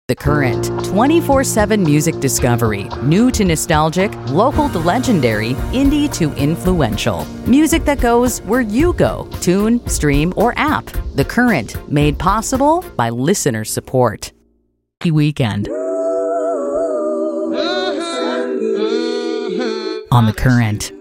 The Current, 24/7 music discovery, new to nostalgic, local to legendary, indie to influential. Music that goes where you go, tune, stream, or app. The Current, made possible by listener support. Weekend. On The Current.